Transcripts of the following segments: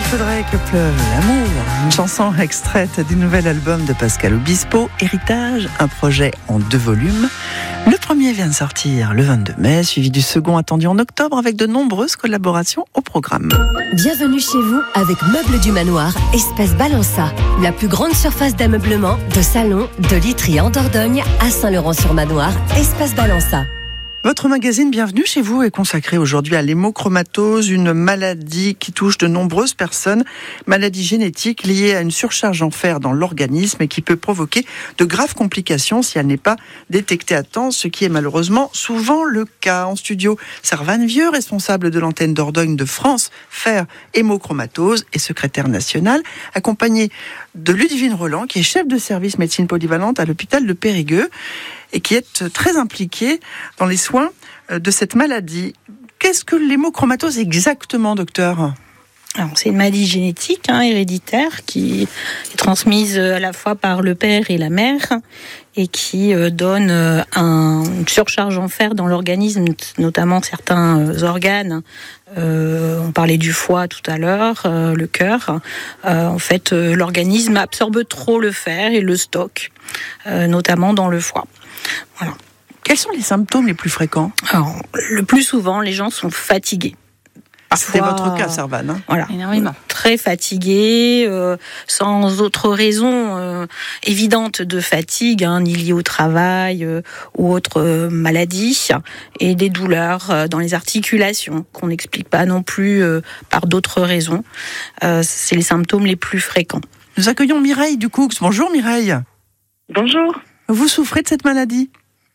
faudrait que pleuve l'amour, une chanson extraite du nouvel album de Pascal Obispo, Héritage, un projet en 2 volumes. Le premier vient de sortir le 22 mai, suivi du second attendu en octobre avec de nombreuses collaborations au programme. Bienvenue chez vous avec Meubles du Manoir, Espace Balança, la plus grande surface d'ameublement, de salon, de literie en Dordogne à Saint-Laurent-sur-Manoir, Espace Balança. Votre magazine Bienvenue chez vous est consacré aujourd'hui à l'hémochromatose, une maladie qui touche de nombreuses personnes, maladie génétique liée à une surcharge en fer dans l'organisme et qui peut provoquer de graves complications si elle n'est pas détectée à temps, ce qui est malheureusement souvent le cas. En studio, Servane Vieux, responsable de l'antenne Dordogne de France, Fer Hémochromatose et secrétaire national, accompagné de Ludivine Roland, qui est chef de service médecine polyvalente à l'hôpital de Périgueux et qui est très impliquée dans les soins de cette maladie. Qu'est-ce que l'hémochromatose exactement, docteur ? Alors, c'est une maladie génétique, héréditaire, qui est transmise à la fois par le père et la mère et qui donne une surcharge en fer dans l'organisme, notamment certains organes. On parlait du foie tout à l'heure, le cœur. En fait, l'organisme absorbe trop le fer et le stocke, notamment dans le foie. Voilà. Quels sont les symptômes les plus fréquents ? Alors, le plus souvent, les gens sont fatigués. C'était votre cas, Servane. Voilà, énormément. Très fatigué, sans autre raison évidente de fatigue, ni liée au travail ou autre maladie, et des douleurs dans les articulations qu'on n'explique pas non plus par d'autres raisons. C'est les symptômes les plus fréquents. Nous accueillons Mireille Ducoux. Bonjour Mireille. Bonjour. Vous souffrez de cette maladie ?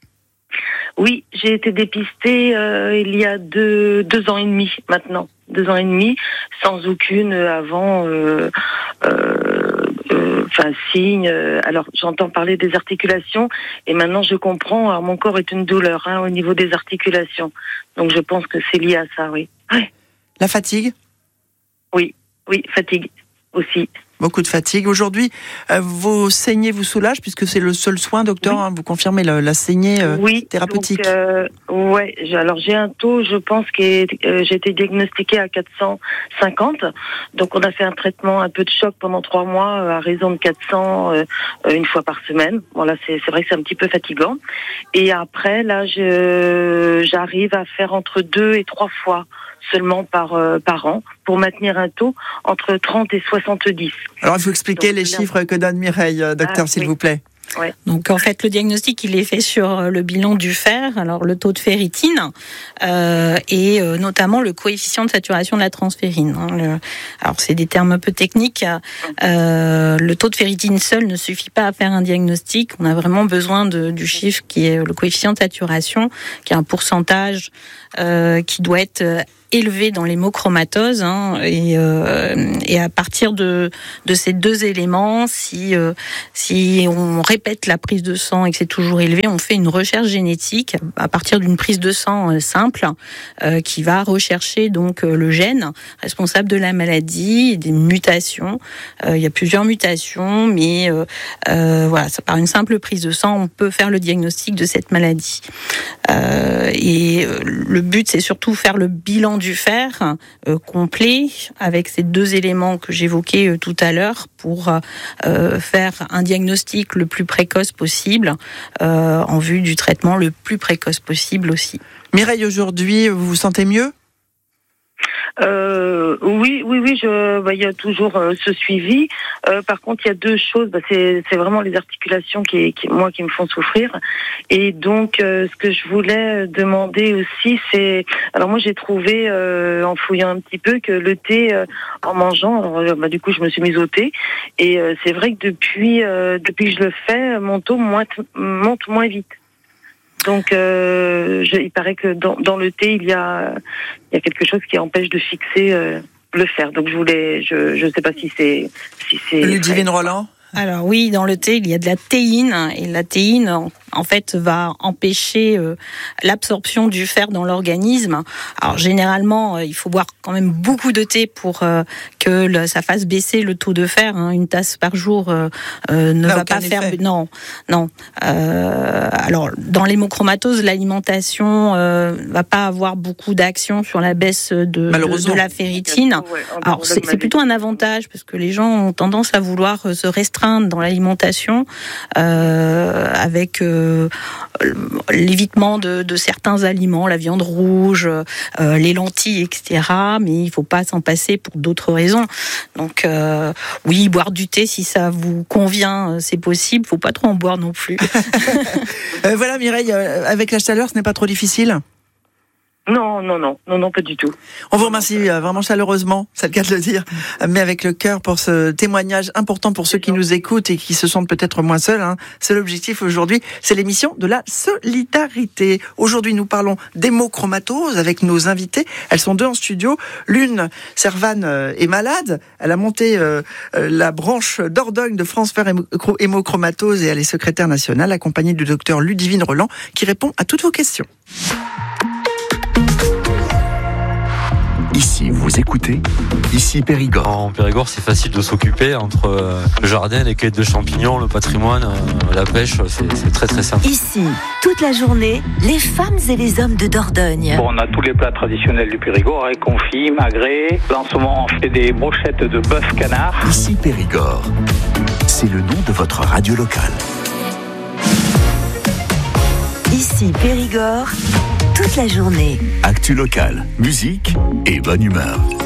Oui, j'ai été dépistée il y a 2 ans et demi maintenant. 2 ans et demi, sans aucune avant signe. Alors j'entends parler des articulations et maintenant je comprends. Alors, mon corps est une douleur au niveau des articulations. Donc je pense que c'est lié à ça, oui. Ouais. La fatigue ? Oui, fatigue aussi. Beaucoup de fatigue. Aujourd'hui, vos saignées vous soulagent puisque c'est le seul soin, docteur. Oui. Vous confirmez la saignée thérapeutique. Alors j'ai un taux, je pense, j'ai été diagnostiquée à 450. Donc on a fait un traitement un peu de choc pendant 3 mois à raison de 400 une fois par semaine. Voilà, c'est vrai que c'est un petit peu fatigant. Et après, là, j'arrive à faire entre 2 et 3 fois seulement par an pour maintenir un taux entre 30 et 70. Alors il faut expliquer les chiffres que donne Mireille, docteur, s'il vous plaît. Ouais. Donc en fait le diagnostic il est fait sur le bilan du fer, alors le taux de ferritine et notamment le coefficient de saturation de la transférine. Alors c'est des termes un peu techniques. Le taux de ferritine seul ne suffit pas à faire un diagnostic. On a vraiment besoin du chiffre qui est le coefficient de saturation, qui est un pourcentage qui doit être élevé dans l'hémochromatose et à partir de ces 2 éléments, si on répète la prise de sang et que c'est toujours élevé, on fait une recherche génétique à partir d'une prise de sang simple qui va rechercher donc le gène responsable de la maladie et des mutations. Il y a plusieurs mutations, mais voilà, par une simple prise de sang, on peut faire le diagnostic de cette maladie. Et le but, c'est surtout faire le bilan du fer complet avec ces 2 éléments que j'évoquais tout à l'heure pour faire un diagnostic le plus précoce possible en vue du traitement le plus précoce possible aussi. Mireille, aujourd'hui, vous vous sentez mieux ? Oui, il y a toujours ce suivi. Par contre, il y a 2 choses. C'est vraiment les articulations qui me font souffrir. Et donc, ce que je voulais demander aussi, c'est... Alors moi, j'ai trouvé, en fouillant un petit peu, que le thé, en mangeant, alors, du coup, je me suis mise au thé. Et c'est vrai que depuis que je le fais, mon taux monte moins vite. Donc, il paraît que dans le thé, il y a quelque chose qui empêche de fixer le fer. Donc, je sais pas si c'est Ludivine Roland. Alors oui, dans le thé, il y a de la théine, et la théine, en fait, va empêcher l'absorption du fer dans l'organisme. Alors généralement, il faut boire quand même beaucoup de thé pour que ça fasse baisser le taux de fer. Une tasse par jour ne va pas faire... Non. Alors, dans l'hémochromatose, l'alimentation va pas avoir beaucoup d'action sur la baisse de la ferritine. Alors, c'est plutôt un avantage, parce que les gens ont tendance à vouloir se restreindre dans l'alimentation avec l'évitement de certains aliments, la viande rouge, les lentilles, etc. Mais il faut pas s'en passer pour d'autres raisons. Donc, oui, boire du thé, si ça vous convient, c'est possible. Faut pas trop en boire non plus. Voilà, Mireille, avec la chaleur, ce n'est pas trop difficile ? Non, pas du tout. On vous remercie vraiment chaleureusement, c'est le cas de le dire, mais avec le cœur pour ce témoignage important pour ceux qui nous écoutent et qui se sentent peut-être moins seuls. C'est l'objectif aujourd'hui, c'est l'émission de la solidarité. Aujourd'hui, nous parlons d'hémochromatose avec nos invités. Elles sont deux en studio. L'une, Servane, est malade. Elle a monté la branche Dordogne de France Fer Hémochromatose et elle est secrétaire nationale, accompagnée du docteur Ludivine Roland, qui répond à toutes vos questions. Ici, vous écoutez, ici Périgord. En Périgord, c'est facile de s'occuper entre le jardin, les cueillettes de champignons, le patrimoine, la pêche, c'est très très simple. Ici, toute la journée, les femmes et les hommes de Dordogne. Bon, on a tous les plats traditionnels du Périgord, confits, magrets. En ce moment, on fait des brochettes de bœuf canard. Ici Périgord, c'est le nom de votre radio locale. Ici Périgord, toute la journée. Actu locale, musique et bonne humeur.